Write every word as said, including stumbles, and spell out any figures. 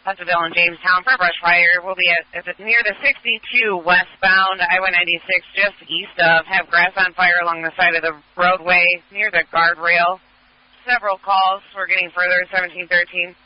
Pleasantville and Jamestown for a brush fire. We'll be at, at the, near the sixty-two westbound Highway ninety-six, just east of. Have grass on fire along the side of the roadway near the guardrail. Several calls. We're getting further, seventeen thirteen.